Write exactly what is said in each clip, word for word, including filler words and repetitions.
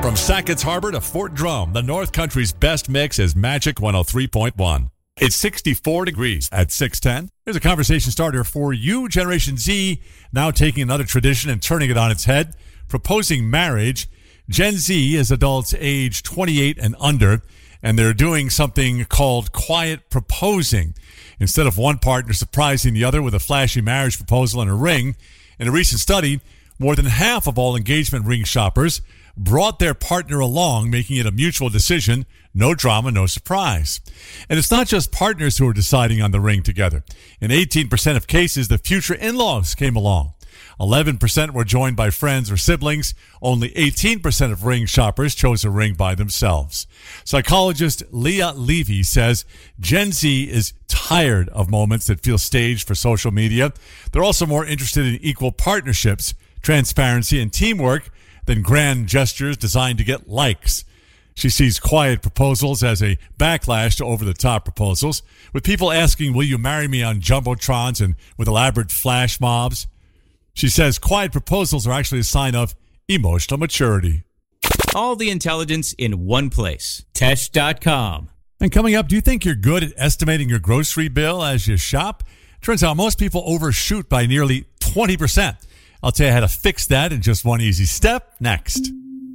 From Sackett's Harbor to Fort Drum, the North Country's best mix is Magic one oh three point one. It's sixty-four degrees at six ten. Here's a conversation starter for you, Generation Z, now taking another tradition and turning it on its head, proposing marriage. Gen Z is adults age twenty-eight and under, and they're doing something called quiet proposing. Instead of one partner surprising the other with a flashy marriage proposal and a ring, in a recent study, more than half of all engagement ring shoppers brought their partner along, making it a mutual decision. No drama, no surprise. And it's not just partners who are deciding on the ring together. In eighteen percent of cases, the future in-laws came along. eleven percent were joined by friends or siblings. Only eighteen percent of ring shoppers chose a ring by themselves. Psychologist Leah Levy says Gen Z is tired of moments that feel staged for social media. They're also more interested in equal partnerships, transparency, and teamwork than grand gestures designed to get likes. She sees quiet proposals as a backlash to over-the-top proposals, with people asking, will you marry me on jumbotrons and with elaborate flash mobs? She says quiet proposals are actually a sign of emotional maturity. All the intelligence in one place. Tesh dot com. And coming up, do you think you're good at estimating your grocery bill as you shop? Turns out most people overshoot by nearly twenty percent. I'll tell you how to fix that in just one easy step next.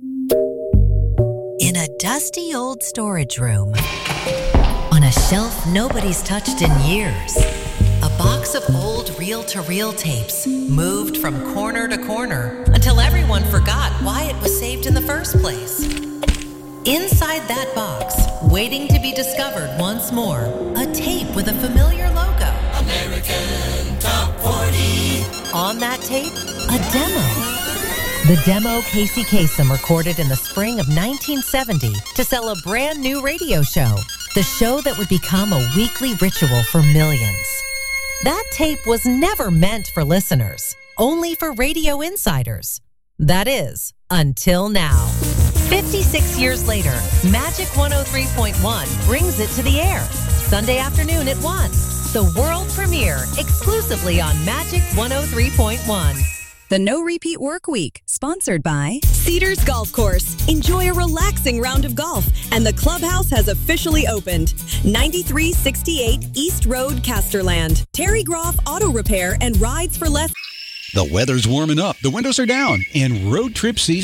In a dusty old storage room, on a shelf nobody's touched in years, a box of old reel-to-reel tapes moved from corner to corner until everyone forgot why it was saved in the first place. Inside that box, waiting to be discovered once more, a tape with a familiar logo. American Top forty. On that tape, a demo. The demo Casey Kasem recorded in the spring of nineteen seventy to sell a brand new radio show, the show that would become a weekly ritual for millions. That tape was never meant for listeners, only for radio insiders. That is, until now. fifty-six years later, Magic one oh three point one brings it to the air. Sunday afternoon at one. The world premiere exclusively on Magic one oh three point one. The No Repeat Work Week, sponsored by Cedars Golf Course. Enjoy a relaxing round of golf, and the clubhouse has officially opened. ninety-three sixty-eight East Road, Casterland. Terry Groff Auto Repair and Rides for Less. The weather's warming up, the windows are down, and road trip season